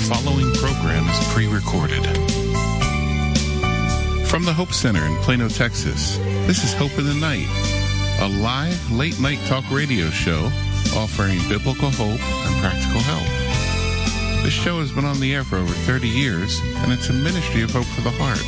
following program is pre-recorded. From the Hope Center in Plano, Texas, this is Hope in the Night, a live late-night talk radio show offering biblical hope and practical help. This show has been on the air for over 30 years, and it's a ministry of Hope for the Heart.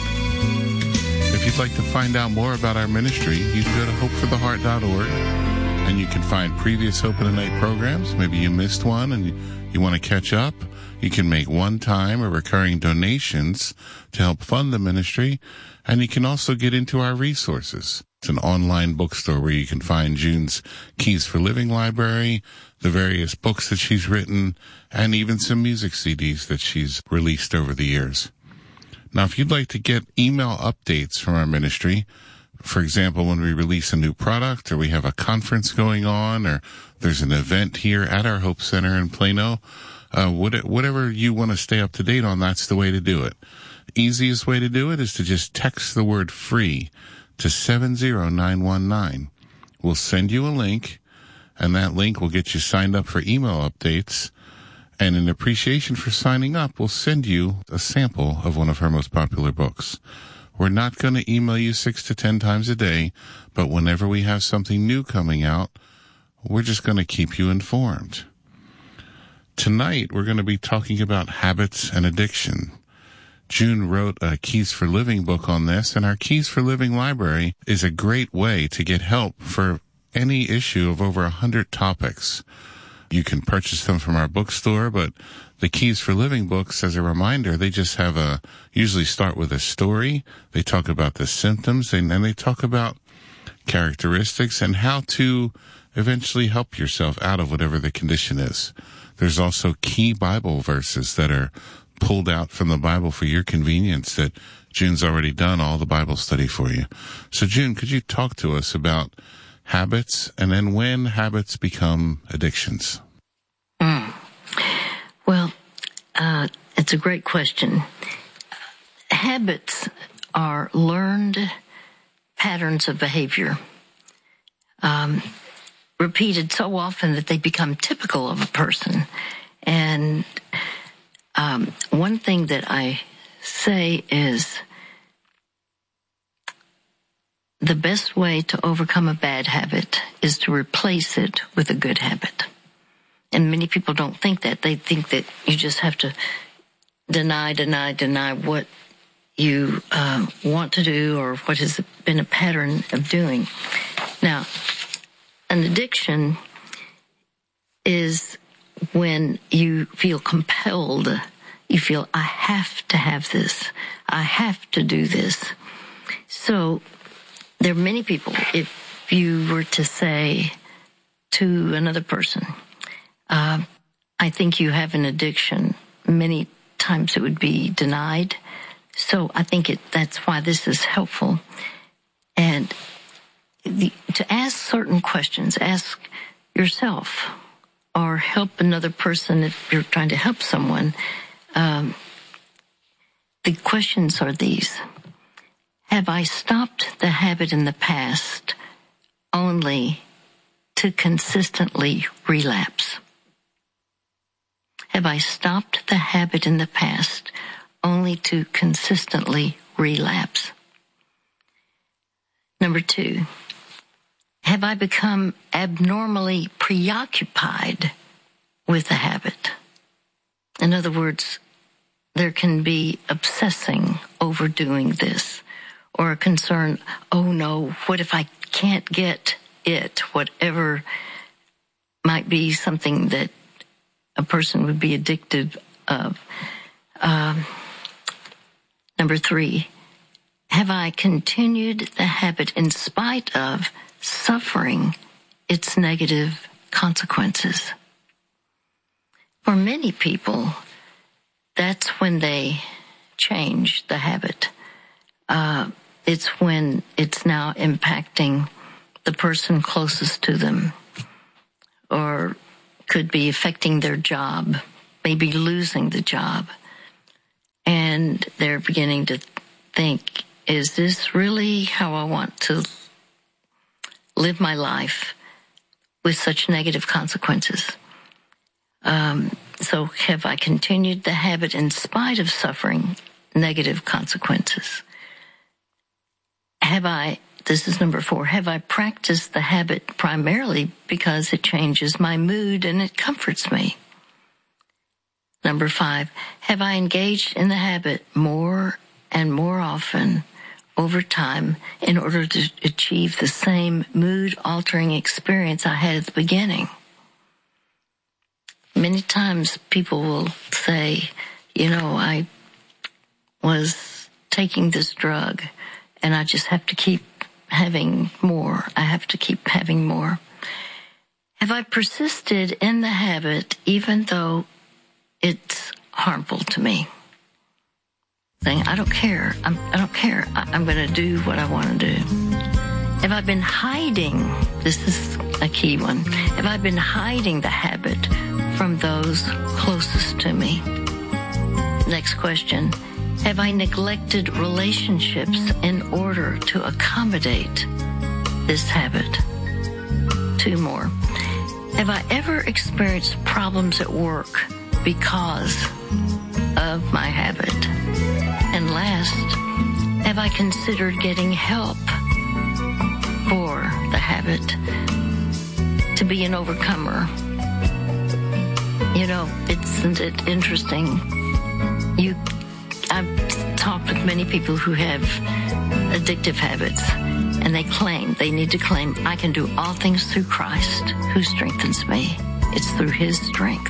If you'd like to find out more about our ministry, you can go to hopefortheheart.org, and you can find previous Hope in the Night programs. Maybe you missed one and you want to catch up. You can make one-time or recurring donations to help fund the ministry, and you can also get into our resources. It's an online bookstore where you can find June's Keys for Living library, the various books that she's written, and even some music CDs that she's released over the years. Now, if you'd like to get email updates from our ministry, for example, when we release a new product or we have a conference going on or there's an event here at our Hope Center in Plano, whatever you want to stay up to date on, that's the way to do it. Easiest way to do it is to just text the word free to 70919. We'll send you a link, and that link will get you signed up for email updates. And in appreciation for signing up, we'll send you a sample of one of her most popular books. We're not going to email you 6 to 10 times a day, but whenever we have something new coming out, we're just going to keep you informed. Tonight, we're going to be talking about habits and addiction. June wrote a Keys for Living book on this, and our Keys for Living library is a great way to get help for any issue of over 100 topics. You can purchase them from our bookstore, but the Keys for Living books, as a reminder, they just have usually start with a story. They talk about the symptoms, and then they talk about characteristics and how to eventually help yourself out of whatever the condition is. There's also key Bible verses that are pulled out from the Bible for your convenience that June's already done all the Bible study for you. So, June, could you talk to us about habits and then when habits become addictions? Well, it's a great question. Habits are learned patterns of behavior, repeated so often that they become typical of a person. And one thing that I say is the best way to overcome a bad habit is to replace it with a good habit. And many people don't think that. They think that you just have to deny what you want to do or what has been a pattern of doing. Now, an addiction is when you feel compelled. You feel, I have to have this. I have to do this. So there are many people, if you were to say to another person, I think you have an addiction, many times it would be denied. So I think that's why this is helpful. And to ask certain questions, ask yourself or help another person if you're trying to help someone. The questions are these. Have I stopped the habit in the past only to consistently relapse? Have I stopped the habit in the past only to consistently relapse? Number 2, have I become abnormally preoccupied with the habit? In other words, there can be obsessing over doing this, or a concern, oh no, what if I can't get it? Whatever might be something that a person would be addicted of. Number 3, have I continued the habit in spite of suffering its negative consequences? For many people, that's when they change the habit. It's when it's now impacting the person closest to them, or could be affecting their job, maybe losing the job. And they're beginning to think, is this really how I want to live my life with such negative consequences? So have I continued the habit in spite of suffering negative consequences? This is number 4, have I practiced the habit primarily because it changes my mood and it comforts me? Number 5, have I engaged in the habit more and more often over time in order to achieve the same mood-altering experience I had at the beginning? Many times people will say, I was taking this drug and I just have to keep having more. I have to keep having more. Have I persisted in the habit even though it's harmful to me? Saying, I don't care. I don't care. I'm going to do what I want to do. Have I been hiding? This is a key one. Have I been hiding the habit from those closest to me? Next question. Have I neglected relationships in order to accommodate this habit? 2 more. Have I ever experienced problems at work because of my habit? And last, have I considered getting help for the habit to be an overcomer? Isn't it interesting? I've talked with many people who have addictive habits, and they need to claim, I can do all things through Christ who strengthens me. It's through His strength.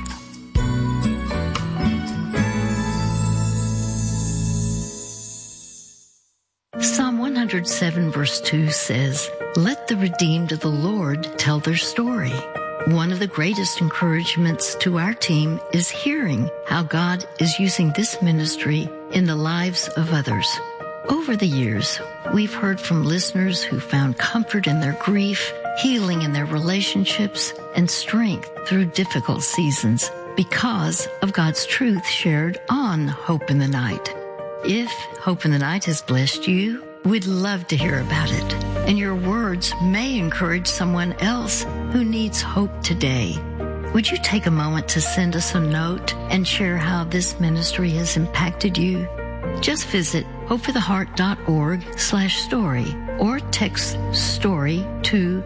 Psalm 107 verse 2 says, "Let the redeemed of the Lord tell their story." One of the greatest encouragements to our team is hearing how God is using this ministry in the lives of others. Over the years, we've heard from listeners who found comfort in their grief, healing in their relationships, and strength through difficult seasons because of God's truth shared on Hope in the Night. If Hope in the Night has blessed you, we'd love to hear about it. And your words may encourage someone else who needs hope today. Would you take a moment to send us a note and share how this ministry has impacted you? Just visit hopefortheheart.org/story or text STORY to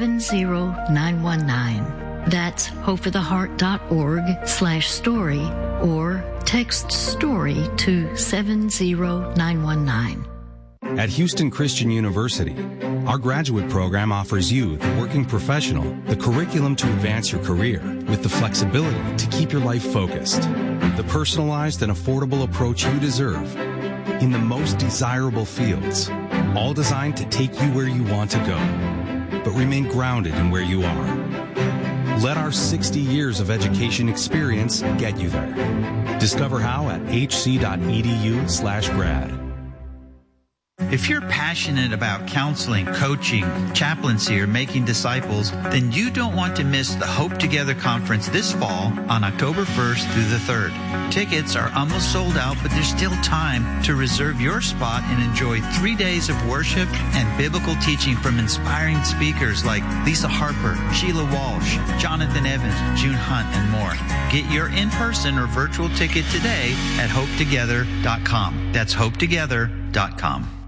70919. That's hopefortheheart.org/story or text STORY to 70919. At Houston Christian University, our graduate program offers you, the working professional, the curriculum to advance your career with the flexibility to keep your life focused, the personalized and affordable approach you deserve in the most desirable fields, all designed to take you where you want to go, but remain grounded in where you are. Let our 60 years of education experience get you there. Discover how at hc.edu/grad. If you're passionate about counseling, coaching, chaplaincy, or making disciples, then you don't want to miss the Hope Together Conference this fall on October 1st through the 3rd. Tickets are almost sold out, but there's still time to reserve your spot and enjoy 3 days of worship and biblical teaching from inspiring speakers like Lisa Harper, Sheila Walsh, Jonathan Evans, June Hunt, and more. Get your in-person or virtual ticket today at hopetogether.com. That's hopetogether.com.